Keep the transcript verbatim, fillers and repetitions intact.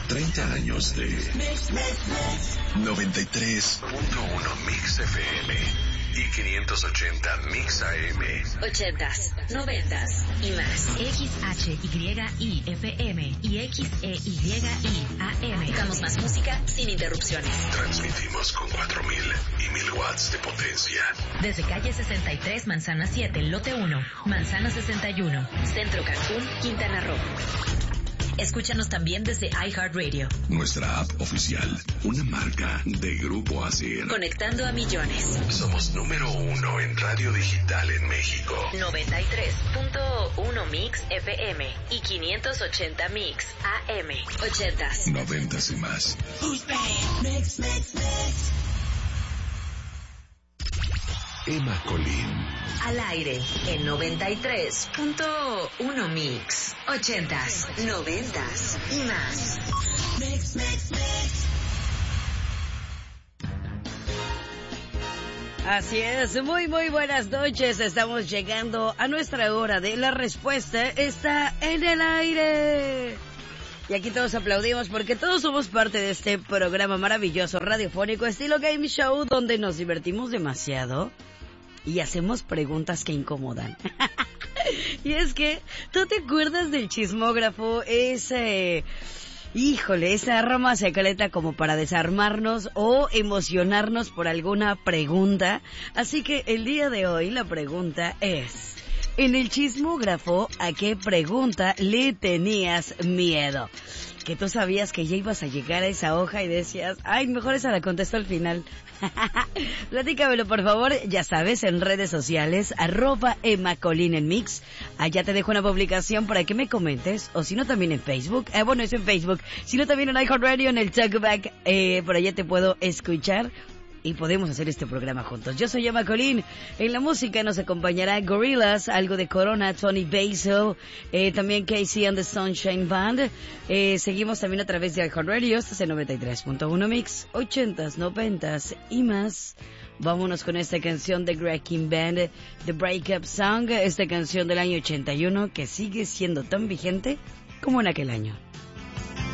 treinta años de noventa y tres punto uno Mix F M y quinientos ochenta Mix A M. ochentas, noventas y más. X H Y I F M y X E Y I A M. Buscamos más música sin interrupciones. Transmitimos con cuatro mil y mil watts de potencia. Desde calle sesenta y tres, Manzana siete, lote uno, Manzana sesenta y uno. Centro Cancún, Quintana Roo. Escúchanos también desde iHeartRadio. Nuestra app oficial, una marca de Grupo Asir. Conectando a millones. Somos número uno en radio digital en México. noventa y tres punto uno Mix F M y quinientos ochenta Mix A M. ochentas. Noventas y más. Mix, mix, mix. Emma Colín. Al aire en noventa y tres punto uno Mix. ochentas, noventas y más. Mix, mix, mix. Así es, muy muy buenas noches, estamos llegando a nuestra hora de la respuesta, está en el aire. Y aquí todos aplaudimos porque todos somos parte de este programa maravilloso radiofónico estilo game show donde nos divertimos demasiado y hacemos preguntas que incomodan. Y es que, ¿tú te acuerdas del chismógrafo? Ese... Híjole, esa arma secreta como para desarmarnos o emocionarnos por alguna pregunta. Así que el día de hoy la pregunta es... En el chismógrafo, ¿a qué pregunta le tenías miedo? Que tú sabías que ya ibas a llegar a esa hoja y decías, ay, mejor esa la contesto al final. Platícamelo, por favor, ya sabes, en redes sociales, arroba Emma Colín en Mix. Allá te dejo una publicación para que me comentes, o si no también en Facebook, eh, bueno, es en Facebook, si no también en iHeartRadio, en el Talkback, eh, por allá te puedo escuchar. Y podemos hacer este programa juntos. Yo soy Emma Colín. En la música nos acompañará Gorillaz, algo de Corona, Tony Basil, eh, también Casey and the Sunshine Band. Eh, seguimos también a través de iHeartRadio. Este es el noventa y tres punto uno Mix, ochentas, noventas y más. Vámonos con esta canción de Wrecking Band, The Breakup Song. Esta canción del año ochenta y uno que sigue siendo tan vigente como en aquel año.